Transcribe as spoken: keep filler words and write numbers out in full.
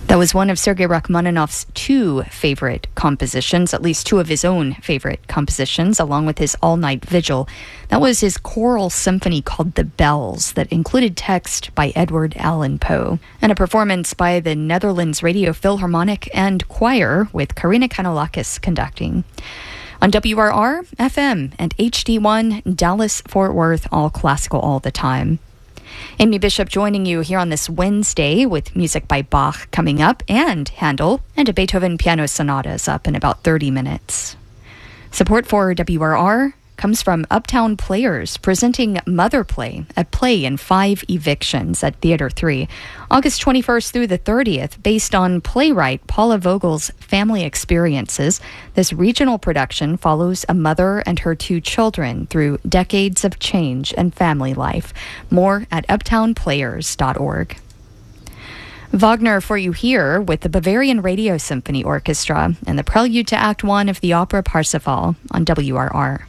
That was one of Sergei Rachmaninoff's two favorite compositions, at least two of his own favorite compositions, along with his all-night vigil. That was his choral symphony called The Bells that included text by Edward Allan Poe and a performance by the Netherlands Radio Philharmonic and Choir with Karina Kanalakis conducting. On W R R, F M, and H D one, Dallas-Fort Worth, all classical all the time. Amy Bishop joining you here on this Wednesday with music by Bach coming up, and Handel, and a Beethoven piano sonata is up in about thirty minutes. Support for W R R comes from Uptown Players, presenting Mother Play, a play in five evictions at Theater three, August twenty-first through the thirtieth, based on playwright Paula Vogel's family experiences. This regional production follows a mother and her two children through decades of change and family life. More at uptown players dot org. Wagner for you here with the Bavarian Radio Symphony Orchestra and the prelude to Act One of the opera Parsifal on W R R.